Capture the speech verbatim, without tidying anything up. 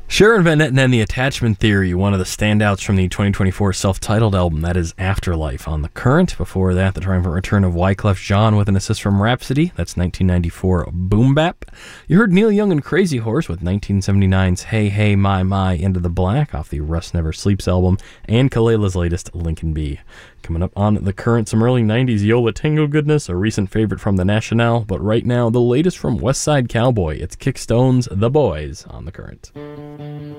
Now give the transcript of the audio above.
Sharon Van Etten and the Attachment Theory, one of the standouts from the twenty twenty-four self-titled album, that is Afterlife on The Current. Before that, the triumphant return of Wyclef Jean with an assist from Rhapsody, that's nineteen ninety-four Boom Bap. You heard Neil Young and Crazy Horse with nineteen seventy-nine's Hey Hey My My Into the Black off the Rust Never Sleeps album, and Kalela's latest Lincoln Bee. Coming up on The Current, some early nineties Yo La Tengo goodness, a recent favorite from the National, but right now, the latest from West Side Cowboy. It's Kick Stone's The Boys on The Current.